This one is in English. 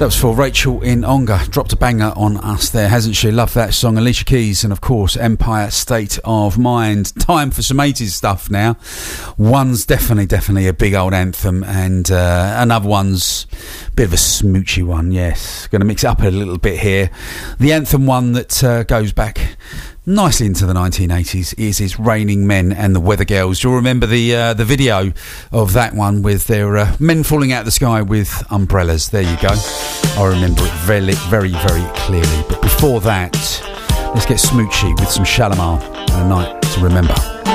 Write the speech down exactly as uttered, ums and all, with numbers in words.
That was for Rachel in Ongar. Dropped a banger on us there, hasn't she? Love that song. Alicia Keys and, of course, Empire State of Mind. Time for some eighties stuff now. One's definitely, definitely a big old anthem, and uh, another one's a bit of a smoochy one, yes. Going to mix it up a little bit here. The anthem one that uh, goes back nicely into the nineteen eighties is is Raining Men and the Weather Girls. You'll remember the uh, the video of that one with their uh, men falling out of the sky with umbrellas. There you go. I remember it very, very, very clearly. But before that, let's get smoochy with some Shalimar and A Night to Remember.